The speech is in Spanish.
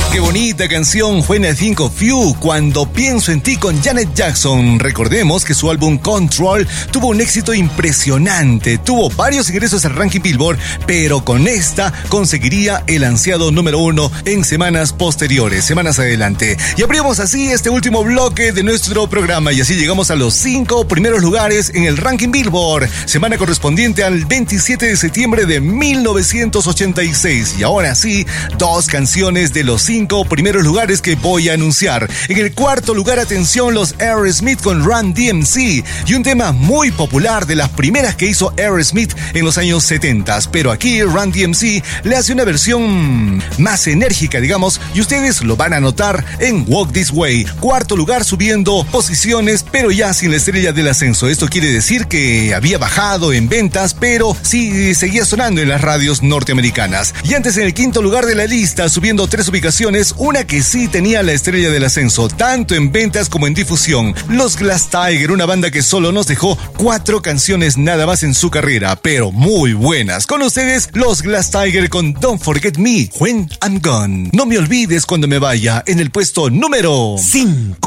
Qué bonita canción, When I Think of You, Cuando Pienso en Ti, con Janet Jackson. Recordemos que su álbum Control tuvo un éxito impresionante, tuvo varios ingresos al ranking Billboard, pero con esta conseguiría el ansiado número 1 en semanas posteriores, semanas adelante. Y abrimos así este último bloque de nuestro programa y así llegamos a los 5 primeros lugares en el ranking Billboard, semana correspondiente al 27 de septiembre de 1986. Y ahora sí, 2 canciones de los 5 primeros lugares que voy a anunciar. En el cuarto lugar, atención, los Aerosmith con Run DMC, y un tema muy popular de las primeras que hizo Aerosmith en los años 70, pero aquí Run DMC le hace una versión más enérgica, digamos, y ustedes lo van a notar en Walk This Way. Cuarto lugar, subiendo posiciones, pero ya sin la estrella del ascenso. Esto quiere decir que había bajado en ventas, pero sí seguía sonando en las radios norteamericanas. Y antes, en el quinto lugar de la lista, subiendo 3 ubicaciones, una que sí tenía la estrella del ascenso, tanto en ventas como en difusión. Los Glass Tiger, una banda que solo nos dejó 4 canciones nada más en su carrera, pero muy buenas. Con ustedes, los Glass Tiger con Don't Forget Me, When I'm Gone. No me olvides cuando me vaya, en el puesto número 5.